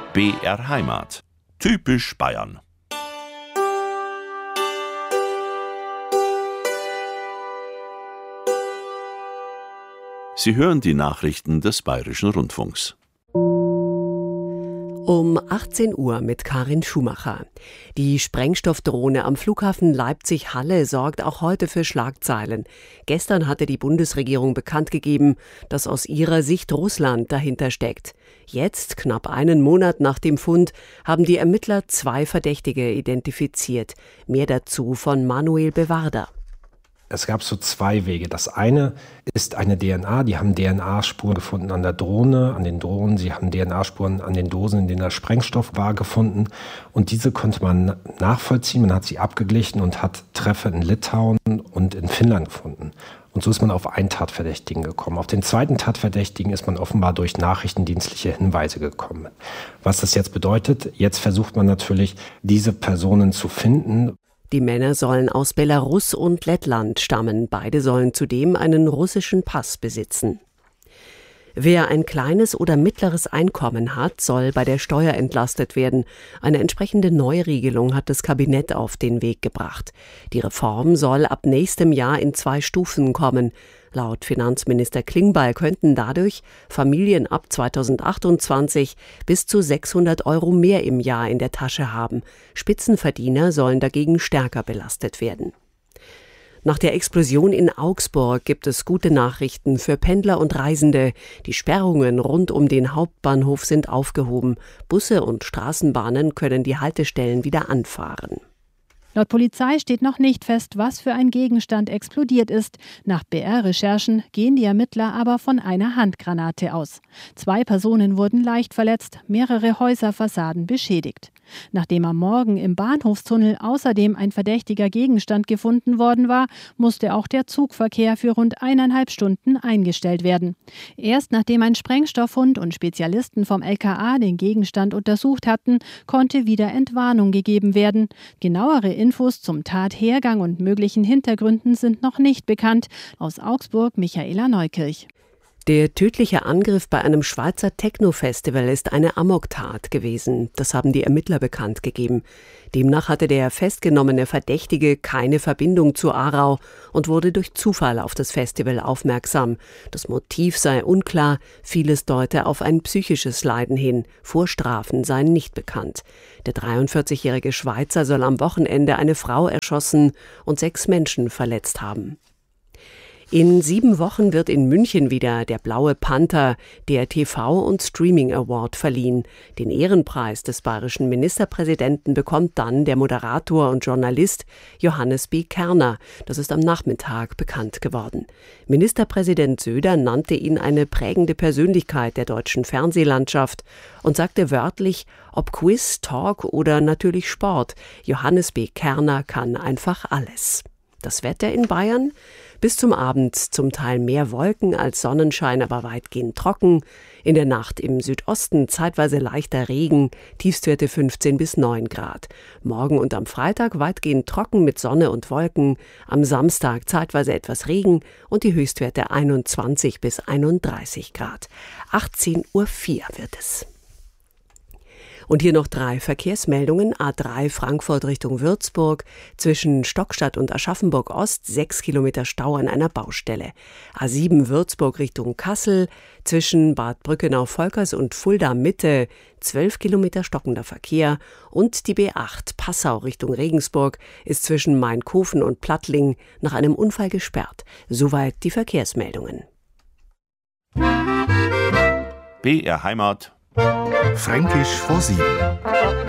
BR Heimat. Typisch Bayern. Sie hören die Nachrichten des Bayerischen Rundfunks. Um 18 Uhr mit Karin Schumacher. Die Sprengstoffdrohne am Flughafen Leipzig-Halle sorgt auch heute für Schlagzeilen. Gestern hatte die Bundesregierung bekannt gegeben, dass aus ihrer Sicht Russland dahinter steckt. Jetzt, knapp einen Monat nach dem Fund, haben die Ermittler 2 Verdächtige identifiziert. Mehr dazu von Manuel Bewarder. Es gab so 2 Wege. Das eine ist eine DNA. Die haben DNA-Spuren gefunden an der Drohne, an den Drohnen. Sie haben DNA-Spuren an den Dosen, in denen der Sprengstoff war, gefunden. Und diese konnte man nachvollziehen. Man hat sie abgeglichen und hat Treffer in Litauen und in Finnland gefunden. Und so ist man auf einen Tatverdächtigen gekommen. Auf den zweiten Tatverdächtigen ist man offenbar durch nachrichtendienstliche Hinweise gekommen. Was das jetzt bedeutet, jetzt versucht man natürlich, diese Personen zu finden. Die Männer sollen aus Belarus und Lettland stammen. Beide sollen zudem einen russischen Pass besitzen. Wer ein kleines oder mittleres Einkommen hat, soll bei der Steuer entlastet werden. Eine entsprechende Neuregelung hat das Kabinett auf den Weg gebracht. Die Reform soll ab nächstem Jahr in 2 Stufen kommen. Laut Finanzminister Klingbeil könnten dadurch Familien ab 2028 bis zu 600 € mehr im Jahr in der Tasche haben. Spitzenverdiener sollen dagegen stärker belastet werden. Nach der Explosion in Augsburg gibt es gute Nachrichten für Pendler und Reisende. Die Sperrungen rund um den Hauptbahnhof sind aufgehoben. Busse und Straßenbahnen können die Haltestellen wieder anfahren. Laut Polizei steht noch nicht fest, was für ein Gegenstand explodiert ist. Nach BR-Recherchen gehen die Ermittler aber von einer Handgranate aus. 2 Personen wurden leicht verletzt, mehrere Häuserfassaden beschädigt. Nachdem am Morgen im Bahnhofstunnel außerdem ein verdächtiger Gegenstand gefunden worden war, musste auch der Zugverkehr für rund 1,5 Stunden eingestellt werden. Erst nachdem ein Sprengstoffhund und Spezialisten vom LKA den Gegenstand untersucht hatten, konnte wieder Entwarnung gegeben werden. Genauere Infos zum Tathergang und möglichen Hintergründen sind noch nicht bekannt. Aus Augsburg Michaela Neukirch. Der tödliche Angriff bei einem Schweizer Techno-Festival ist eine Amoktat gewesen. Das haben die Ermittler bekannt gegeben. Demnach hatte der festgenommene Verdächtige keine Verbindung zu Aarau und wurde durch Zufall auf das Festival aufmerksam. Das Motiv sei unklar, vieles deute auf ein psychisches Leiden hin. Vorstrafen seien nicht bekannt. Der 43-jährige Schweizer soll am Wochenende eine Frau erschossen und 6 Menschen verletzt haben. In 7 Wochen wird in München wieder der Blaue Panther, der TV- und Streaming-Award, verliehen. Den Ehrenpreis des bayerischen Ministerpräsidenten bekommt dann der Moderator und Journalist Johannes B. Kerner. Das ist am Nachmittag bekannt geworden. Ministerpräsident Söder nannte ihn eine prägende Persönlichkeit der deutschen Fernsehlandschaft und sagte wörtlich, ob Quiz, Talk oder natürlich Sport, Johannes B. Kerner kann einfach alles. Das Wetter in Bayern? Bis zum Abend zum Teil mehr Wolken als Sonnenschein, aber weitgehend trocken. In der Nacht im Südosten zeitweise leichter Regen, Tiefstwerte 15 bis 9 Grad. Morgen und am Freitag weitgehend trocken mit Sonne und Wolken. Am Samstag zeitweise etwas Regen und die Höchstwerte 21 bis 31 Grad. 18:04 Uhr wird es. Und hier noch 3 Verkehrsmeldungen. A3 Frankfurt Richtung Würzburg. Zwischen Stockstadt und Aschaffenburg Ost 6 Kilometer Stau an einer Baustelle. A7 Würzburg Richtung Kassel. Zwischen Bad Brückenau-Volkers und Fulda Mitte 12 Kilometer stockender Verkehr. Und die B8 Passau Richtung Regensburg ist zwischen Mainkofen und Plattling nach einem Unfall gesperrt. Soweit die Verkehrsmeldungen. BR Heimat. Fränkisch vor 7.